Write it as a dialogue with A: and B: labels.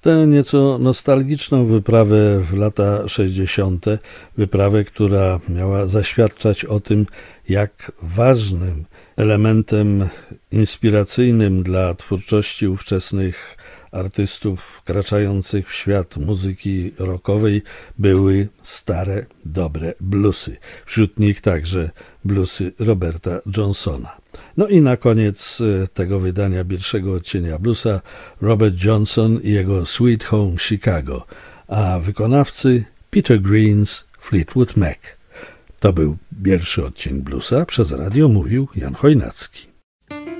A: Tę nieco nostalgiczną wyprawę w lata 60., wyprawę, która miała zaświadczać o tym, jak ważnym elementem inspiracyjnym dla twórczości ówczesnych artystów wkraczających w świat muzyki rockowej były stare, dobre bluesy. Wśród nich także bluesy Roberta Johnsona. No i na koniec tego wydania pierwszego odcienia bluesa Robert Johnson i jego Sweet Home Chicago, a wykonawcy Peter Green's Fleetwood Mac. To był pierwszy odcień bluesa, przez radio mówił Jan Chojnacki.